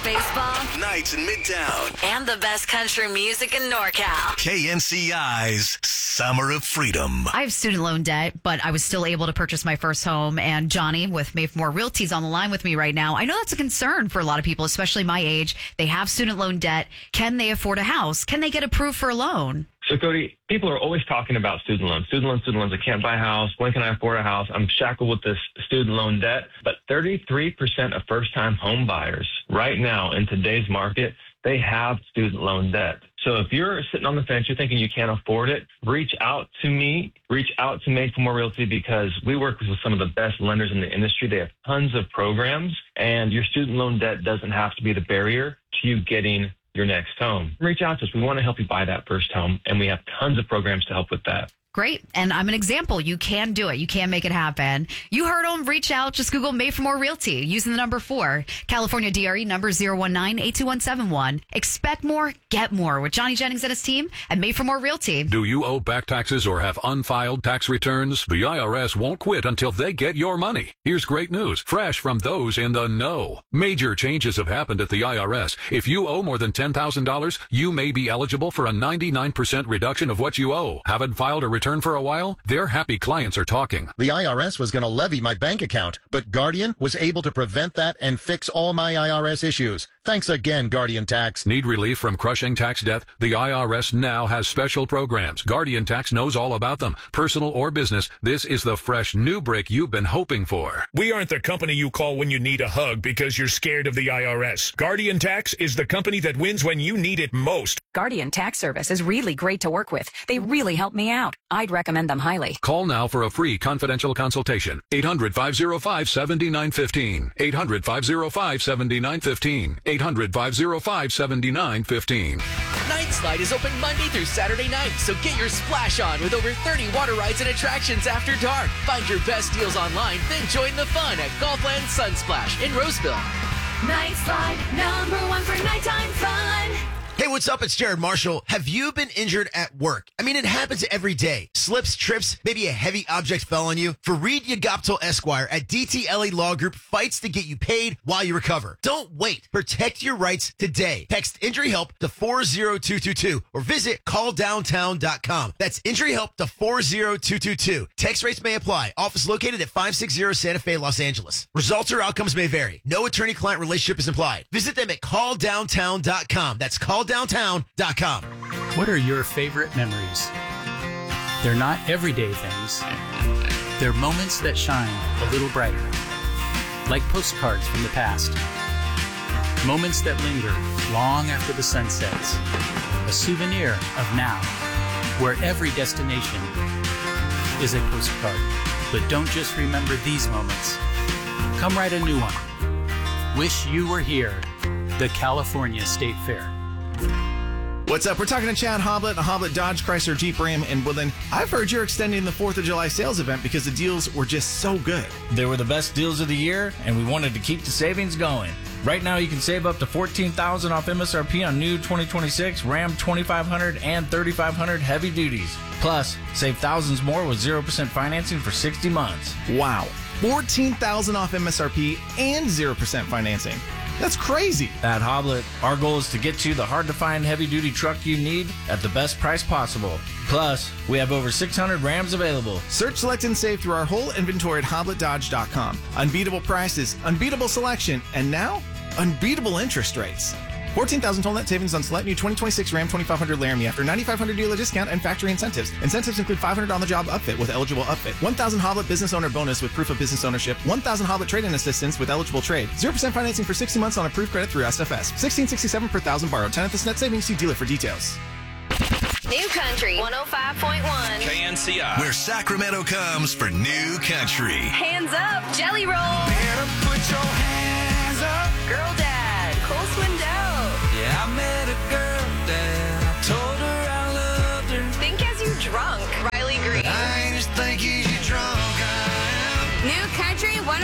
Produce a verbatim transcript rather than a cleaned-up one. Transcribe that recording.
baseball, nights in Midtown, and the best country music in NorCal. K N C I's Summer of Freedom. I have student loan debt, but I was still able to purchase my first home. And Johnny with Mayfmore Realty is on the line with me right now. I know that's a concern for a lot of people, especially my age. They have student loan debt. Can they afford a house? Can they get approved for a loan? So, Cody, people are always talking about student loans. Student loans, student loans. I can't buy a house. When can I afford a house? I'm shackled with this student loan debt. But thirty-three percent of first-time home buyers right now in today's market, they have student loan debt. So if you're sitting on the fence, you're thinking you can't afford it, reach out to me, reach out to Mayfmore Realty because we work with some of the best lenders in the industry. They have tons of programs, and your student loan debt doesn't have to be the barrier to you getting your next home. Reach out to us. We want to help you buy that first home, and we have tons of programs to help with that. Great. And I'm an example. You can do it. You can make it happen. You heard them. Reach out. Just Google Mayfmore Realty using the number four. California D R E number zero one nine, eight two one seven one. Expect more, get more with Johnny Jennings and his team at Mayfmore Realty. Do you owe back taxes or have unfiled tax returns? The I R S won't quit until they get your money. Here's great news, fresh from those in the know. Major changes have happened at the I R S. If you owe more than ten thousand dollars, you may be eligible for a ninety-nine percent reduction of what you owe. Haven't filed a return for a while? Their happy clients are talking. The I R S was going to levy my bank account, but Guardian was able to prevent that and fix all my I R S issues. Thanks again, Guardian Tax. Need relief from crushing tax debt? The I R S now has special programs. Guardian Tax knows all about them. Personal or business, this is the fresh new break you've been hoping for. We aren't the company you call when you need a hug because you're scared of the I R S. Guardian Tax is the company that wins when you need it most. Guardian Tax Service is really great to work with. They really help me out. I'd recommend them highly. Call now for a free confidential consultation. eight hundred, five oh five, seven nine one five. eight hundred, five oh five, seven nine one five. eight hundred, five oh five, seven nine one five. Night Slide is open Monday through Saturday night, so get your splash on with over thirty water rides and attractions after dark. Find your best deals online, then join the fun at Golfland Sunsplash in Roseville. Night Slide, number one for nighttime fun. Hey, what's up? It's Jared Marshall. Have you been injured at work? I mean, it happens every day. Slips, trips, maybe a heavy object fell on you. Fareed Yagaptal Esquire at D T L A Law Group fights to get you paid while you recover. Don't wait. Protect your rights today. Text Injury Help to four oh two two two or visit call downtown dot com. That's Injury Help to four oh two two two. Text rates may apply. Office located at five sixty Santa Fe, Los Angeles. Results or outcomes may vary. No attorney-client relationship is implied. Visit them at call downtown dot com. That's call downtown dot com. What are your favorite memories? They're not everyday things. They're moments that shine a little brighter, like postcards from the past. Moments that linger long after the sun sets. A souvenir of now, where every destination is a postcard. But don't just remember these moments. Come write a new one. Wish you were here. The California State Fair. What's up? We're talking to Chad Hoblet, a Hoblet Dodge Chrysler Jeep Ram in Woodland. I've heard you're extending the fourth of July sales event because the deals were just so good. They were the best deals of the year, and we wanted to keep the savings going. Right now, you can save up to fourteen thousand dollars off M S R P on new twenty twenty-six Ram twenty-five hundred and thirty-five hundred heavy duties. Plus, save thousands more with zero percent financing for sixty months. Wow. fourteen thousand dollars off M S R P and zero percent financing. That's crazy. At Hoblet, our goal is to get you the hard-to-find heavy-duty truck you need at the best price possible. Plus, we have over six hundred Rams available. Search, select, and save through our whole inventory at hoblet dodge dot com. Unbeatable prices, unbeatable selection, and now, unbeatable interest rates. fourteen thousand total net savings on select new twenty twenty-six Ram twenty-five hundred Laramie after ninety-five hundred dealer discount and factory incentives. Incentives include five hundred on-the-job upfit with eligible upfit, one thousand Hoblet business owner bonus with proof of business ownership, one thousand Hoblet trade-in assistance with eligible trade, zero percent financing for sixty months on approved credit through S F S, sixteen sixty-seven per thousand borrowed, ten at net savings. See dealer for details. New Country one oh five point one. K N C I, where Sacramento comes for new country. Hands up, Jelly Roll. Better put your hands up. Girl down.